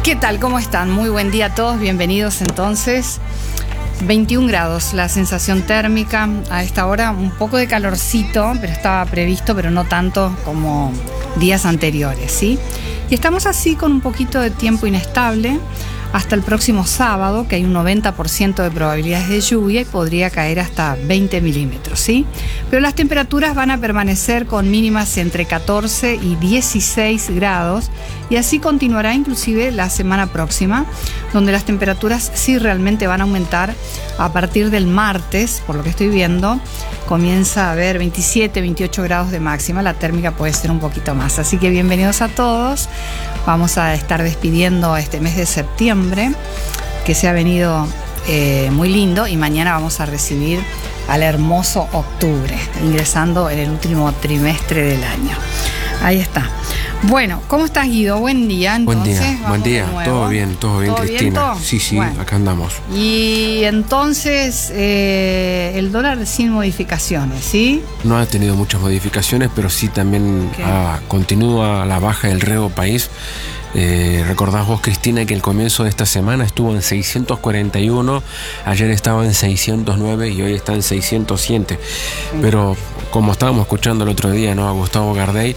¿Qué tal? ¿Cómo están? Muy buen día a todos. Bienvenidos entonces. 21 grados la sensación térmica. A esta hora un poco de calorcito, pero estaba previsto, pero no tanto como días anteriores, ¿sí? Y estamos así con un poquito de tiempo inestable hasta el próximo sábado, que hay un 90% de probabilidades de lluvia y podría caer hasta 20 milímetros, ¿sí? Pero las temperaturas van a permanecer con mínimas entre 14 y 16 grados y así continuará inclusive la semana próxima, donde las temperaturas sí realmente van a aumentar a partir del martes, por lo que estoy viendo. Comienza a haber 27, 28 grados de máxima, la térmica puede ser un poquito más. Así que bienvenidos a todos. Vamos a estar despidiendo este mes de septiembre, que se ha venido muy lindo, y mañana vamos a recibir al hermoso octubre, ingresando en el último trimestre del año. Ahí está. Bueno, ¿cómo estás, Guido? Buen día. Entonces, buen día. Todo bien, Cristina. Bien, sí, bueno, acá andamos. Y entonces, el dólar sin modificaciones, ¿sí? No ha tenido muchas modificaciones, pero sí también continúa la baja del Reo País. Recordás vos, Cristina, que el comienzo de esta semana estuvo en 641, ayer estaba en 609 y hoy está en 607. Pero como estábamos escuchando el otro día, ¿no?, a Gustavo Gardey,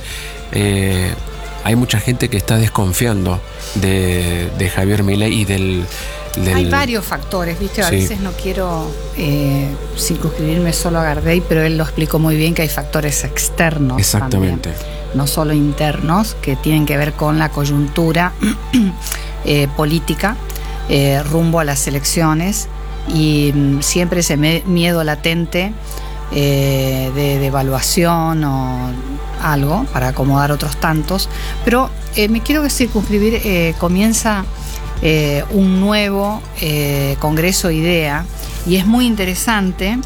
hay mucha gente que está desconfiando de Javier Milei y del... Hay varios factores, ¿viste? A veces no quiero circunscribirme solo a Gardey, pero él lo explicó muy bien, que hay factores externos. Exactamente. También, no solo internos, que tienen que ver con la coyuntura política rumbo a las elecciones, y siempre ese miedo latente de devaluación o algo para acomodar otros tantos. Pero me quiero circunscribir, comienza un nuevo Congreso IDEA, y es muy interesante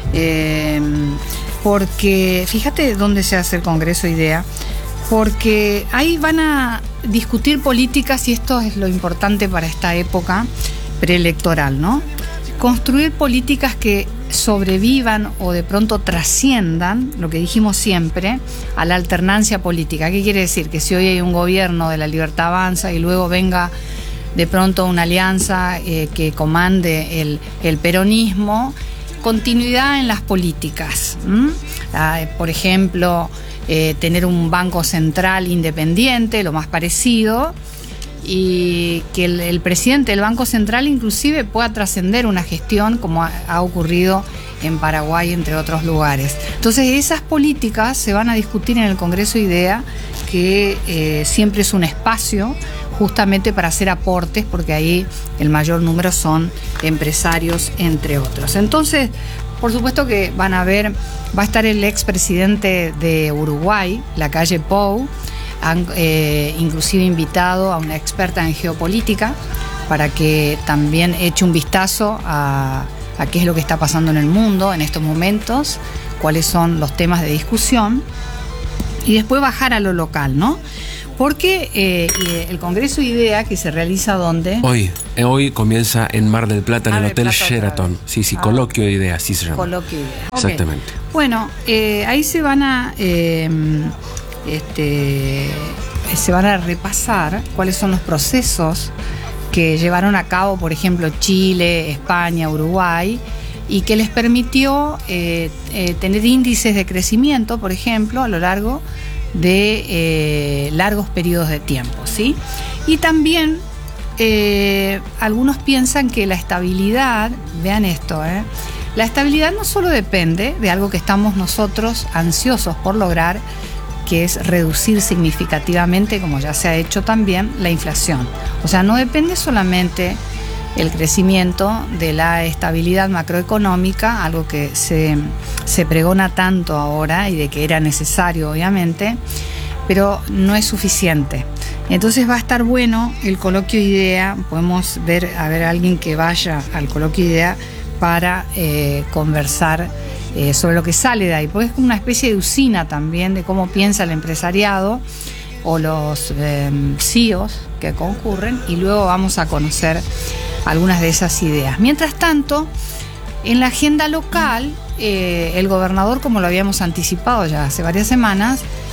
porque fíjate dónde se hace el Congreso IDEA, porque ahí van a discutir políticas, y esto es lo importante para esta época preelectoral, ¿no? Construir políticas que sobrevivan o de pronto trasciendan, lo que dijimos siempre, a la alternancia política. ¿Qué quiere decir? Que si hoy hay un gobierno de La Libertad Avanza y luego venga de pronto una alianza que comande el peronismo, continuidad en las políticas. Por ejemplo, tener un banco central independiente, lo más parecido, y que el presidente del Banco Central inclusive pueda trascender una gestión, como ha ocurrido en Paraguay, entre otros lugares. Entonces, esas políticas se van a discutir en el Congreso IDEA, que siempre es un espacio justamente para hacer aportes, porque ahí el mayor número son empresarios, entre otros. Entonces, por supuesto que va a estar el expresidente de Uruguay, Lacalle Pou. Han inclusive invitado a una experta en geopolítica para que también eche un vistazo a qué es lo que está pasando en el mundo en estos momentos, cuáles son los temas de discusión, y después bajar a lo local, ¿no? Porque el Congreso IDEA, que se realiza ¿dónde? Hoy comienza en Mar del Plata, en el Hotel Sheraton. Sí, coloquio de IDEA, así se llama. Coloquio IDEA. Exactamente. Okay. Bueno, ahí se van a repasar cuáles son los procesos que llevaron a cabo, por ejemplo, Chile, España, Uruguay, y que les permitió tener índices de crecimiento, por ejemplo, a lo largo de largos periodos de tiempo, ¿sí? Y también algunos piensan que la estabilidad, vean esto, la estabilidad no solo depende de algo que estamos nosotros ansiosos por lograr, que es reducir significativamente, como ya se ha hecho también, la inflación. O sea, no depende solamente el crecimiento de la estabilidad macroeconómica, algo que se pregona tanto ahora y de que era necesario, obviamente, pero no es suficiente. Entonces va a estar bueno el coloquio IDEA. Podemos ver a alguien que vaya al coloquio IDEA para conversar sobre lo que sale de ahí, porque es como una especie de usina también de cómo piensa el empresariado o los CEOs que concurren, y luego vamos a conocer algunas de esas ideas. Mientras tanto, en la agenda local, el gobernador, como lo habíamos anticipado ya hace varias semanas,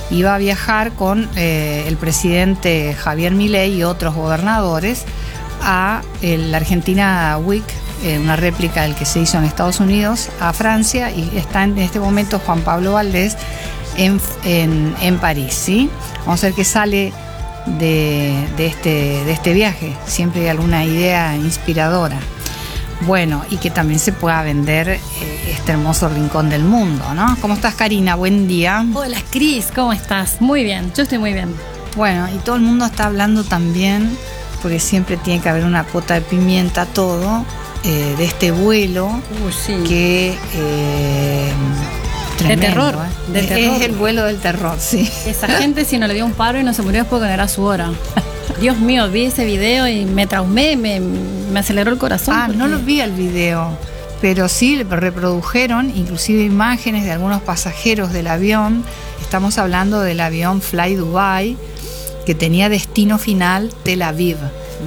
iba a viajar con el presidente Javier Milei y otros gobernadores a la Argentina Week, una réplica del que se hizo en Estados Unidos, a Francia, y está en este momento Juan Pablo Valdés en París, ¿sí? Vamos a ver qué sale de este viaje. Siempre hay alguna idea inspiradora. Bueno, y que también se pueda vender este hermoso rincón del mundo, ¿no? ¿Cómo estás, Karina? Buen día. Hola, Cris, ¿cómo estás? Muy bien, yo estoy muy bien. Bueno, y todo el mundo está hablando también, porque siempre tiene que haber una cuota de pimienta, todo, de este vuelo Sí. que... tremendo, de terror, de terror. Es el vuelo del terror, sí. Esa gente, si no le dio un paro y no se murió, es porque no era su hora. Dios mío, vi ese video y me traumé, me aceleró el corazón. Porque... no lo vi el video, pero sí reprodujeron inclusive imágenes de algunos pasajeros del avión. Estamos hablando del avión Fly Dubai, que tenía destino final Tel Aviv,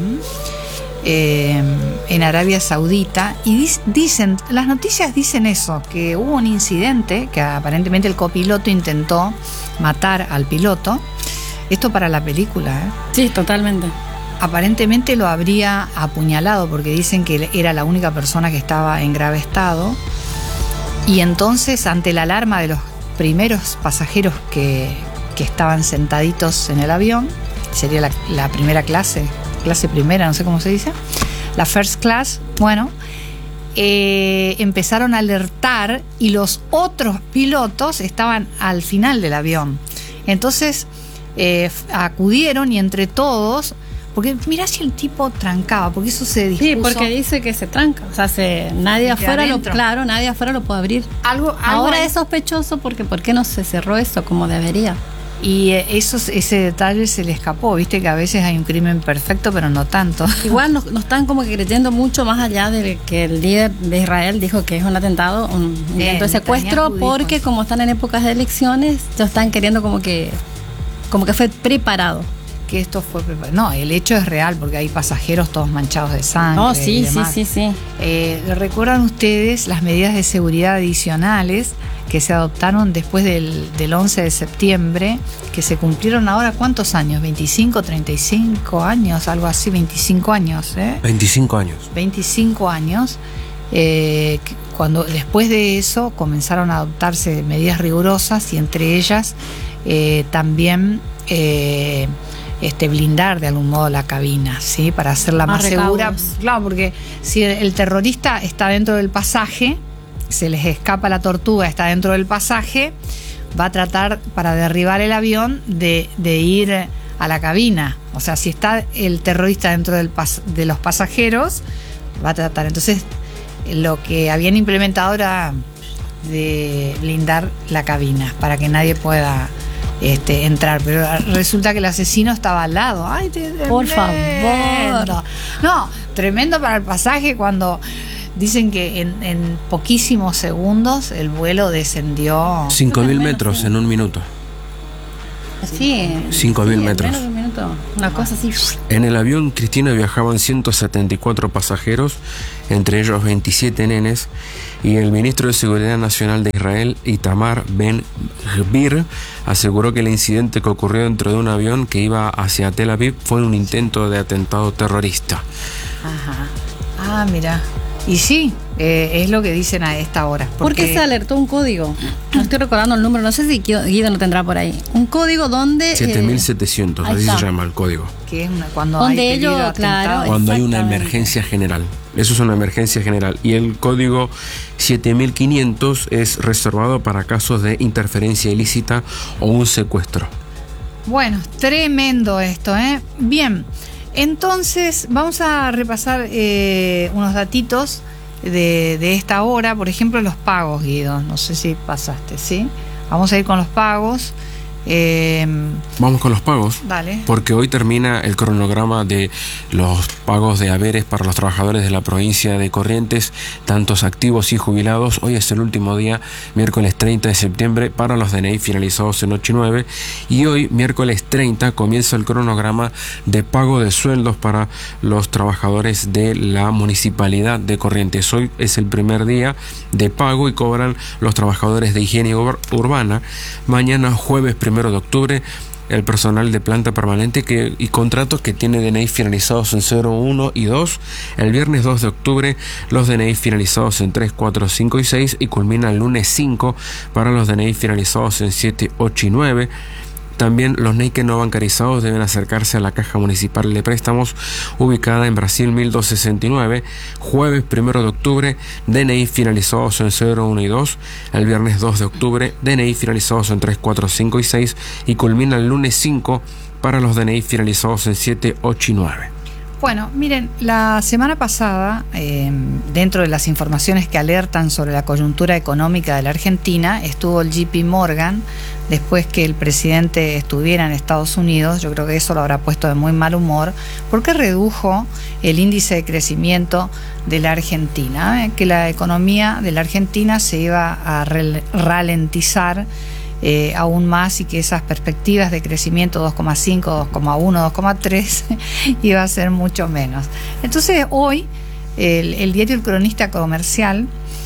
en Arabia Saudita, y dicen, las noticias dicen eso, que hubo un incidente, que aparentemente el copiloto intentó matar al piloto. Esto para la película, ¿eh? Sí, totalmente. Aparentemente lo habría apuñalado, porque dicen que era la única persona que estaba en grave estado, y entonces, ante la alarma de los primeros pasajeros que estaban sentaditos en el avión, sería la primera clase primera, no sé cómo se dice, la first class, bueno, empezaron a alertar, y los otros pilotos estaban al final del avión. Entonces acudieron, y entre todos, porque mirá si el tipo trancaba, porque eso se dispuso. Sí, porque dice que se tranca, o sea, nadie afuera lo puede abrir. Algo ahora es sospechoso, porque ¿por qué no se cerró eso como debería? Y ese detalle se le escapó, viste que a veces hay un crimen perfecto, pero no tanto. Igual nos están como que creyendo mucho, más allá de que el líder de Israel dijo que es un atentado, un intento de secuestro, porque como están en épocas de elecciones, ya están queriendo como que fue preparado. Que esto fue preparado. No, el hecho es real, porque hay pasajeros todos manchados de sangre. No, sí, y demás. sí. ¿Recuerdan ustedes las medidas de seguridad adicionales que se adoptaron después del 11 de septiembre, que se cumplieron ahora? ¿Cuántos años? ¿25, 35 años? Algo así, 25 años, ¿eh? 25 años. 25 años. Cuando después de eso comenzaron a adoptarse medidas rigurosas, y entre ellas también blindar de algún modo la cabina, ¿sí? Para hacerla más segura. Claro, porque si el terrorista está dentro del pasaje, se les escapa la tortuga, está dentro del pasaje, va a tratar, para derribar el avión, de ir a la cabina. O sea, si está el terrorista dentro de los pasajeros, va a tratar. Entonces, lo que habían implementado era de blindar la cabina para que nadie pueda entrar, pero resulta que el asesino estaba al lado. ¡Ay, por favor! No, tremendo para el pasaje, cuando dicen que en poquísimos segundos el vuelo descendió 5.000 metros en un minuto. Sí, 5.000 metros. Menos de un minuto, una cosa así. En el avión, Cristina, viajaban 174 pasajeros, entre ellos 27 nenes, y el ministro de Seguridad Nacional de Israel, Itamar Ben-Gvir, aseguró que el incidente que ocurrió dentro de un avión que iba hacia Tel Aviv fue un intento de atentado terrorista. Ajá. Ah, mira. Y sí, es lo que dicen a esta hora. ¿Por qué se alertó un código? No estoy recordando el número, no sé si Guido lo tendrá por ahí. Un código donde... 7700, así se llama el código. Que es cuando donde hay ellos, claro, cuando hay una emergencia general. Eso es una emergencia general. Y el código 7500 es reservado para casos de interferencia ilícita o un secuestro. Bueno, tremendo esto, ¿eh? Bien. Entonces, vamos a repasar unos datitos de esta hora. Por ejemplo, los pagos, Guido. No sé si pasaste, ¿sí? Vamos a ir con los pagos. Vamos con los pagos. Dale. Porque hoy termina el cronograma de los pagos de haberes para los trabajadores de la provincia de Corrientes, tantos activos y jubilados. Hoy es el último día, miércoles 30 de septiembre, para los DNI finalizados en 8 y 9. Y hoy, miércoles 30, comienza el cronograma de pago de sueldos para los trabajadores de la municipalidad de Corrientes. Hoy es el primer día de pago y cobran los trabajadores de higiene urbana. Mañana, jueves 1 1 de octubre, el personal de planta permanente y contratos que tiene DNI finalizados en 0, 1 y 2. El viernes 2 de octubre, los DNI finalizados en 3, 4, 5 y 6 y culmina el lunes 5 para los DNI finalizados en 7, 8 y 9. También los NEIQUE no bancarizados deben acercarse a la Caja Municipal de Préstamos ubicada en Brasil 1269, jueves 1 de octubre, DNI finalizados en 0, 1 y 2, el viernes 2 de octubre, DNI finalizados en 3, 4, 5 y 6 y culmina el lunes 5 para los DNI finalizados en 7, 8 y 9. Bueno, miren, la semana pasada, dentro de las informaciones que alertan sobre la coyuntura económica de la Argentina, estuvo el JP Morgan, después que el presidente estuviera en Estados Unidos. Yo creo que eso lo habrá puesto de muy mal humor, porque redujo el índice de crecimiento de la Argentina, que la economía de la Argentina se iba a ralentizar aún más y que esas perspectivas de crecimiento 2,5, 2,1, 2,3 iba a ser mucho menos. Entonces hoy el diario El Cronista Comercial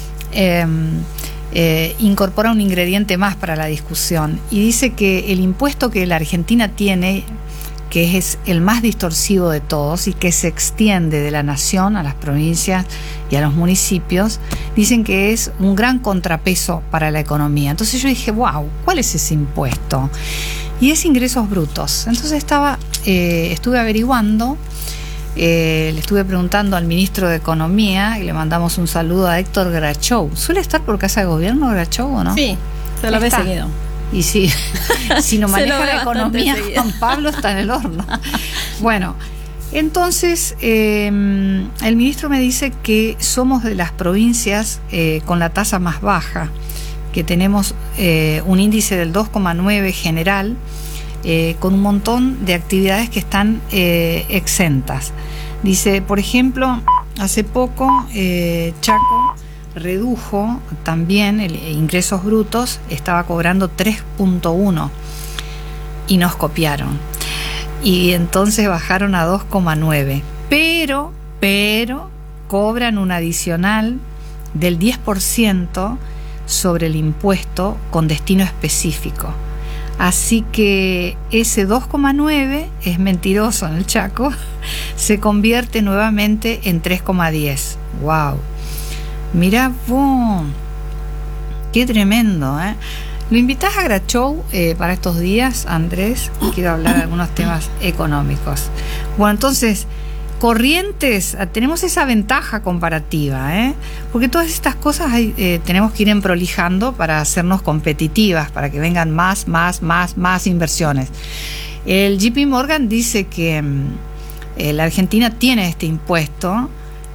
incorpora un ingrediente más para la discusión y dice que el impuesto que la Argentina tiene, que es el más distorsivo de todos y que se extiende de la nación a las provincias y a los municipios, dicen que es un gran contrapeso para la economía. Entonces yo dije, wow, ¿cuál es ese impuesto? Y es ingresos brutos. Entonces estuve averiguando, le estuve preguntando al ministro de Economía y le mandamos un saludo a Héctor Grachow. ¿Suele estar por Casa de Gobierno Grachow o no? Sí, se lo ve seguido. Y si no maneja la economía, Juan Pablo está en el horno. Bueno, entonces el ministro me dice que somos de las provincias con la tasa más baja, que tenemos un índice del 2,9 general, con un montón de actividades que están exentas. Dice, por ejemplo, hace poco Chaco redujo también ingresos brutos, estaba cobrando 3.1 y nos copiaron. Y entonces bajaron a 2,9. Pero cobran un adicional del 10% sobre el impuesto con destino específico. Así que ese 2,9 es mentiroso en el Chaco, se convierte nuevamente en 3,10. ¡Wow! Mirá vos, qué tremendo, ¿eh? Lo invitás a Grachow para estos días, Andrés. Quiero hablar de algunos temas económicos. Bueno, entonces, Corrientes, tenemos esa ventaja comparativa, ¿eh? Porque todas estas cosas tenemos que ir emprolijando para hacernos competitivas, para que vengan más inversiones. El JP Morgan dice que la Argentina tiene este impuesto,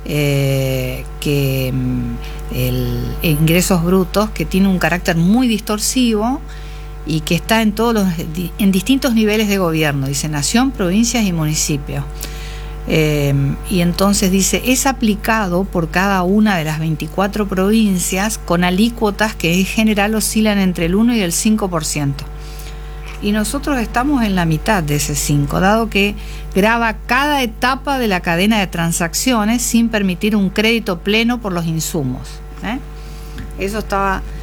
que ingresos brutos, que tiene un carácter muy distorsivo y que está en distintos niveles de gobierno, dice nación, provincias y municipios. Y entonces dice, es aplicado por cada una de las 24 provincias con alícuotas que en general oscilan entre el 1 y el 5%. Y nosotros estamos en la mitad de ese 5, dado que grava cada etapa de la cadena de transacciones sin permitir un crédito pleno por los insumos. Eso estaba